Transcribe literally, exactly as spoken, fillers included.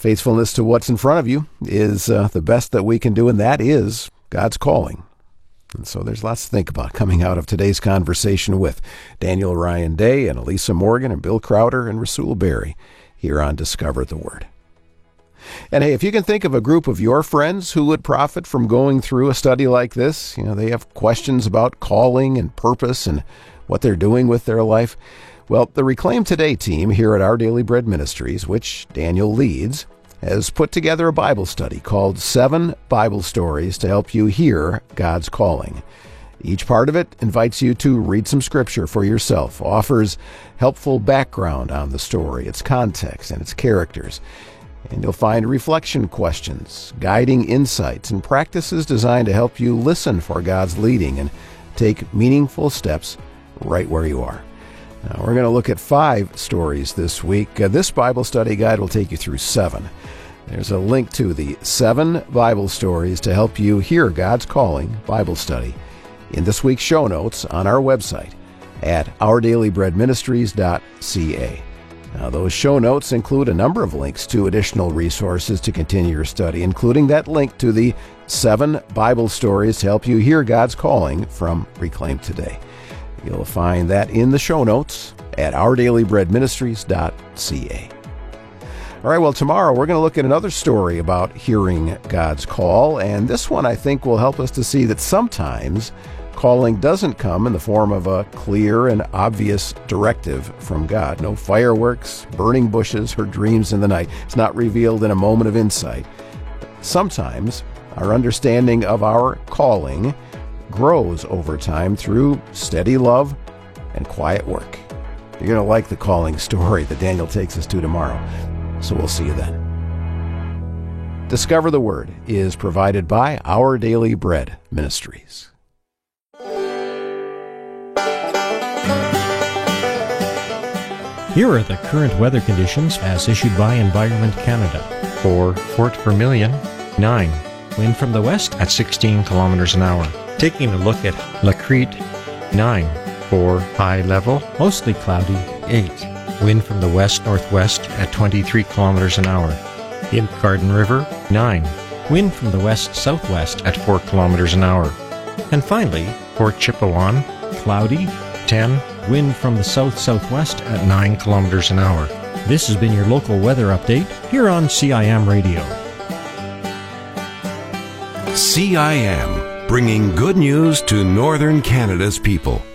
Faithfulness to what's in front of you is uh, the best that we can do, and that is God's calling. And so there's lots to think about coming out of today's conversation with Daniel Ryan Day and Elisa Morgan and Bill Crowder and Rasul Berry here on Discover the Word. And hey, if you can think of a group of your friends who would profit from going through a study like this, you know, they have questions about calling and purpose and what they're doing with their life, well, the Reclaim Today team here at Our Daily Bread Ministries, which Daniel leads, has put together a Bible study called Seven Bible Stories to help you hear God's calling. Each part of it invites you to read some scripture for yourself, offers helpful background on the story, its context, and its characters. And you'll find reflection questions, guiding insights, and practices designed to help you listen for God's leading and take meaningful steps right where you are. Now, we're going to look at five stories this week. Uh, this Bible study guide will take you through seven. There's a link to the Seven Bible Stories to help you hear God's calling Bible study in this week's show notes on our website at our daily bread ministries dot c a. Now, those show notes include a number of links to additional resources to continue your study, including that link to the Seven Bible Stories to help you hear God's calling from Reclaim Today. You'll find that in the show notes at our daily bread ministries dot c a. All right, well, tomorrow we're going to look at another story about hearing God's call, and this one I think will help us to see that sometimes calling doesn't come in the form of a clear and obvious directive from God. No fireworks, burning bushes, or dreams in the night. It's not revealed in a moment of insight. Sometimes our understanding of our calling grows over time through steady love and quiet work. You're going to like the calling story that Daniel takes us to tomorrow. So we'll see you then. Discover the Word is provided by Our Daily Bread Ministries. Here are the current weather conditions as issued by Environment Canada. For Fort Vermilion, nine. Wind from the west At sixteen kilometers an hour. Taking a look at La Crete, nine. For High Level, mostly cloudy. eight. Wind from the west-northwest at twenty-three kilometers an hour. In Garden River, nine. Wind from the west-southwest At four kilometers an hour. And finally, Fort Chipewyan, cloudy. ten. Wind from the south-southwest At nine kilometers an hour. This has been your local weather update here on C I M Radio. C I M, bringing good news to Northern Canada's people.